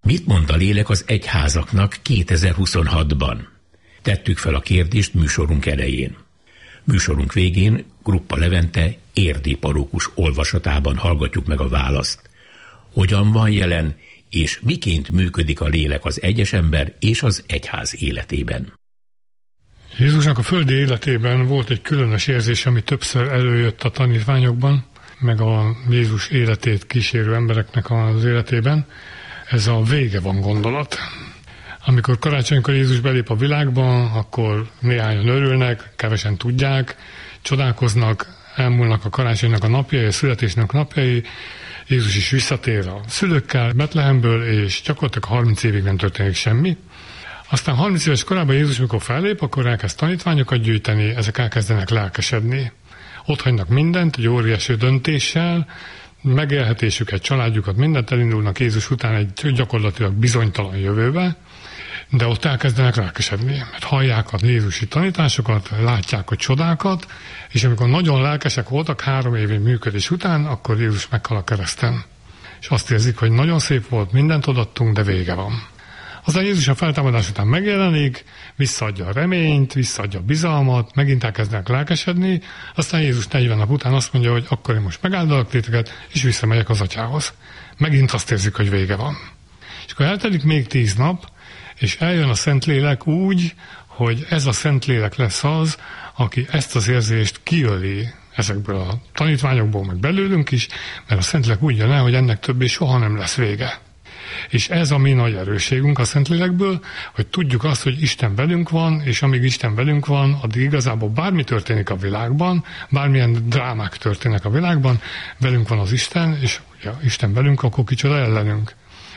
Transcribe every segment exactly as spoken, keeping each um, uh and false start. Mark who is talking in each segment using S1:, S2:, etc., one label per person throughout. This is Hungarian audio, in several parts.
S1: Mit mond a lélek az egyházaknak kétezer-huszonhatban? Tettük fel a kérdést műsorunk elején. Műsorunk végén Gruppa Levente érdi parókus olvasatában hallgatjuk meg a választ. Hogyan van jelen, és miként működik a lélek az egyes ember és az egyház életében?
S2: Jézusnak a földi életében volt egy különös érzés, ami többször előjött a tanítványokban, meg a Jézus életét kísérő embereknek az életében. Ez a vége van gondolat. Amikor karácsonykor Jézus belép a világba, akkor néhányan örülnek, kevesen tudják, csodálkoznak, elmúlnak a karácsonynak a napjai, a születésnek napjai, Jézus is visszatér a szülőkkel Betlehemből, és gyakorlatilag harminc évig nem történik semmi. Aztán harminc éves korában Jézus, mikor fellép, akkor elkezd tanítványokat gyűjteni, ezek elkezdenek lelkesedni. Ott hagynak mindent, egy óriási döntéssel, megélhetésüket, családjukat, mindent elindulnak Jézus után egy gyakorlatilag bizonytalan jövőbe, de ott elkezdenek lelkesedni, mert hallják a jézusi tanításokat, látják a csodákat, és amikor nagyon lelkesek voltak három évi működés után, akkor Jézus meghal a kereszten. És azt érzik, hogy nagyon szép volt, mindent odaadtunk, de vége van. Aztán Jézus a feltámadás után megjelenik, visszaadja a reményt, visszaadja a bizalmat, megint elkezdenek lelkesedni, aztán Jézus negyven nap után azt mondja, hogy akkor én most megáldalak titeket, és visszamegyek az atyához. Megint azt érzik, hogy vége van. És akkor eltelik még tíz nap, és eljön a Szentlélek úgy, hogy ez a Szentlélek lesz az, aki ezt az érzést kiöli ezekből a tanítványokból, meg belőlünk is, mert a Szentlélek úgy jön el, hogy ennek többé soha nem lesz vége. És ez a mi nagy erősségünk a Szentlélekből, hogy tudjuk azt, hogy Isten velünk van, és amíg Isten velünk van, addig igazából bármi történik a világban, bármilyen drámák történnek a világban, velünk van az Isten, és ugye Isten velünk, akkor kicsoda ellenünk.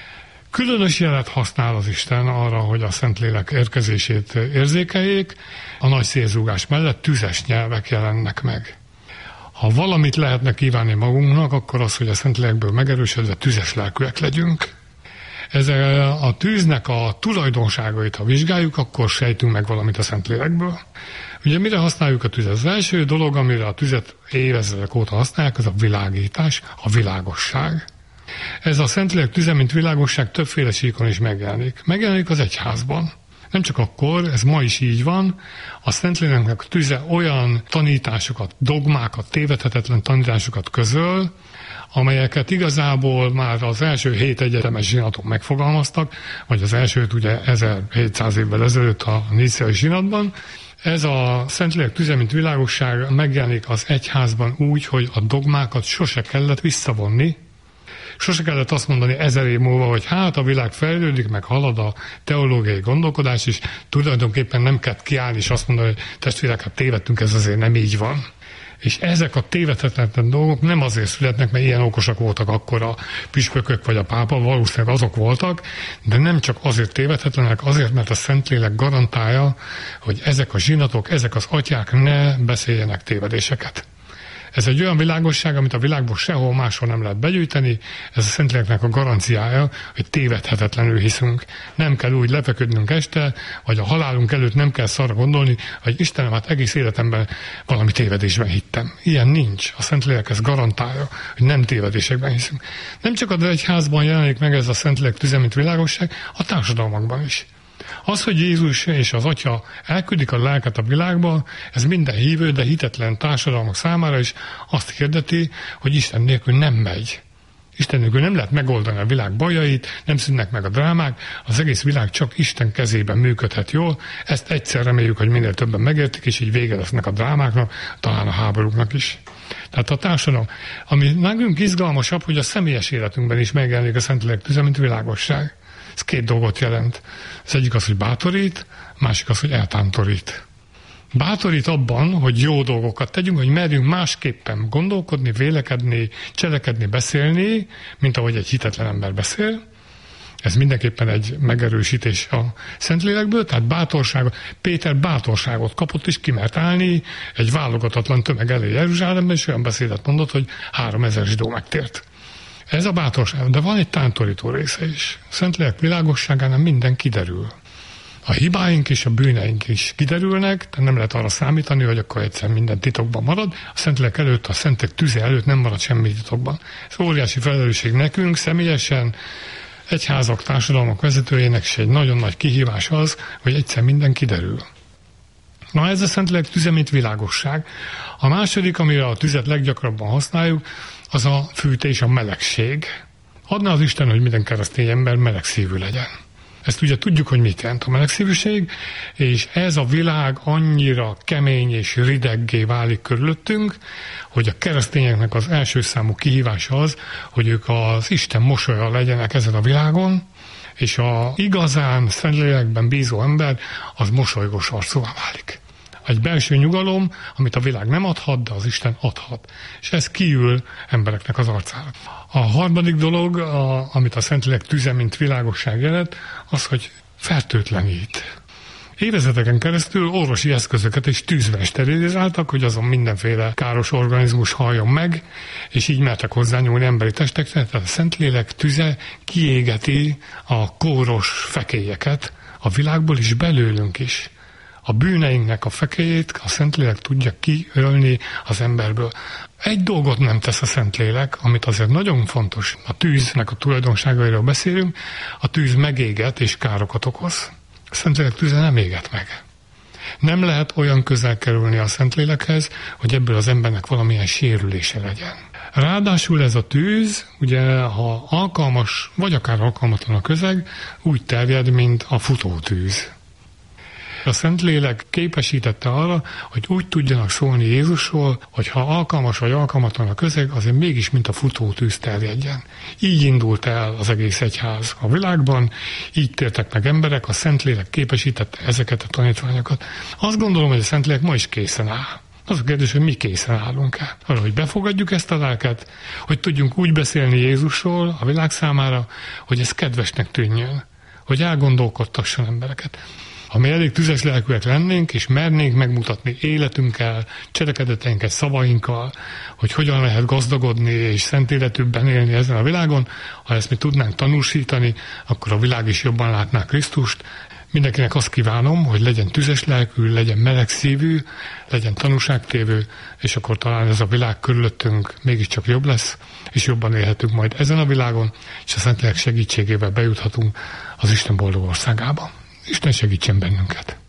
S2: Különös jelet használ az Isten arra, hogy a Szentlélek érkezését érzékeljék, a nagy szélzúgás mellett tüzes nyelvek jelennek meg. Ha valamit lehetne kívánni magunknak, akkor az, hogy a Szentlélekből megerősödve tüzes lelkűek legyünk. Ezzel a tűznek a tulajdonságait, ha vizsgáljuk, akkor sejtünk meg valamit a Szentlélekből. Ugye mire használjuk a tüzet? Az első dolog, amire a tüzet évezredek óta használják, az a világítás, a világosság. Ez a Szentlélek tüze, mint világosság többféle síkon is megjelenik. Megjelenik az egyházban. Nem csak akkor, ez ma is így van, a Szentléleknek a tüze olyan tanításokat, dogmákat, tévedhetetlen tanításokat közöl, amelyeket igazából már az első hét egyetemes zsinatok megfogalmaztak, vagy az elsőt ugye ezerhétszáz évvel ezelőtt a níceai zsinatban. Ez a Szentlélek tüze, mint világosság megjelenik az egyházban úgy, hogy a dogmákat sose kellett visszavonni, sose kellett azt mondani ezer év múlva, hogy hát a világ fejlődik, meg halad a teológiai gondolkodás, és tulajdonképpen nem kell kiállni, és azt mondani, hogy testvérek, hát tévedtünk, ez azért nem így van. És ezek a tévedhetetlen dolgok nem azért születnek, mert ilyen okosak voltak akkor a püspökök vagy a pápa, valószínűleg azok voltak, de nem csak azért tévedhetlenek, azért, mert a Szentlélek garantálja, hogy ezek a zsinatok, ezek az atyák ne beszéljenek tévedéseket. Ez egy olyan világosság, amit a világból sehol máshol nem lehet begyűjteni, ez a Szentléleknek a garanciája, hogy tévedhetetlenül hiszünk. Nem kell úgy lefeküdnünk este, vagy a halálunk előtt nem kell szarra gondolni, hogy Istenem, hát egész életemben valami tévedésben hittem. Ilyen nincs. A Szentlélek ezt garantálja, hogy nem tévedésekben hiszünk. Nem csak az egyházban jelenik meg ez a Szentlélek tüze, mint világosság, a társadalmakban is. Az, hogy Jézus és az Atya elküldik a lelket a világba, ez minden hívő, de hitetlen társadalmak számára is azt hirdeti, hogy Isten nélkül nem megy. Isten nélkül nem lehet megoldani a világ bajait, nem szűnnek meg a drámák, az egész világ csak Isten kezében működhet jól. Ezt egyszer reméljük, hogy minél többen megértik, és így vége lesznek a drámáknak, talán a háborúknak is. Tehát a társadalom, ami nekünk izgalmasabb, hogy a személyes életünkben is megjelenik a Szentlélek tüze, mint világosság. Ez két dolgot jelent. Az egyik az, hogy bátorít, a másik az, hogy eltántorít. Bátorít abban, hogy jó dolgokat tegyünk, hogy merjünk másképpen gondolkodni, vélekedni, cselekedni, beszélni, mint ahogy egy hitetlen ember beszél. Ez mindenképpen egy megerősítés a Szentlélekből, tehát bátorságot. Péter bátorságot kapott, és kimert állni egy válogatatlan tömeg elé Jeruzsálemben, és olyan beszédet mondott, hogy háromezer zsidó megtért. Ez a bátorság, de van egy tántorító része is. A Szentlélek világosságánál minden kiderül. A hibáink és a bűneink is kiderülnek, tehát nem lehet arra számítani, hogy akkor egyszer minden titokban marad. A Szentlélek előtt, a Szentek tüze előtt nem marad semmi titokban. Ez óriási felelősség nekünk személyesen, egyházak, társadalmak vezetőjének is egy nagyon nagy kihívás az, hogy egyszer minden kiderül. Na ez a Szentlélek tüze, mint világosság. A második, amire a tüzet leggyakrabban használjuk, az a fűtés, a melegség. Adná az Isten, hogy minden keresztény ember melegszívű legyen. Ezt ugye tudjuk, hogy mit jelent a melegszívűség, és ez a világ annyira kemény és rideggé válik körülöttünk, hogy a keresztényeknek az első számú kihívása az, hogy ők az Isten mosolya legyenek ezen a világon, és a igazán Szentlélekben bízó ember az mosolygós arcúvá válik. Egy belső nyugalom, amit a világ nem adhat, de az Isten adhat. És ez kiül embereknek az arcára. A harmadik dolog, a, amit a Szentlélek tüze, mint világosság jelent, az, hogy fertőtlenít. Évezeteken keresztül orvosi eszközöket és tűzvel sterilizáltak, hogy azon mindenféle káros organizmus halljon meg, és így mertek hozzányúlni emberi testekre. Tehát a Szentlélek tüze kiégeti a kóros fekélyeket a világból is, belőlünk is. A bűneinknek a fekélyét a Szentlélek tudja kiölni az emberből. Egy dolgot nem tesz a Szentlélek, amit azért nagyon fontos. A tűznek a tulajdonságairól beszélünk, a tűz megéget és károkat okoz. A Szentlélek tüze nem éget meg. Nem lehet olyan közel kerülni a Szentlélekhez, hogy ebből az embernek valamilyen sérülése legyen. Ráadásul ez a tűz, ugye, ha alkalmas, vagy akár alkalmatlan a közeg, úgy terjed, mint a futótűz. A Szentlélek képesítette arra, hogy úgy tudjanak szólni Jézusról, hogy ha alkalmas vagy alkalmatlan a közeg, azért mégis mint a futótűz terjedjen. Így indult el az egész egyház a világban, így tértek meg emberek, a Szentlélek képesítette ezeket a tanítványokat. Azt gondolom, hogy a Szentlélek ma is készen áll. Az a kérdés, hogy mi készen állunk-e. Arra, hogy befogadjuk ezt a lelket, hogy tudjunk úgy beszélni Jézusról a világ számára, hogy ez kedvesnek tűnjön, hogy elgondolkodtasson embereket. Ha mi elég tüzes lelkűek lennénk, és mernénk megmutatni életünkkel, cselekedeteinkkel, szavainkkal, hogy hogyan lehet gazdagodni és szent életűbben élni ezen a világon, ha ezt mi tudnánk tanúsítani, akkor a világ is jobban látná Krisztust. Mindenkinek azt kívánom, hogy legyen tüzes lelkű, legyen meleg szívű, legyen tanúságtévő, és akkor talán ez a világ körülöttünk mégiscsak jobb lesz, és jobban élhetünk majd ezen a világon, és a Szentlélek segítségével bejuthatunk az Isten boldog országába. Isten segítsen bennünket!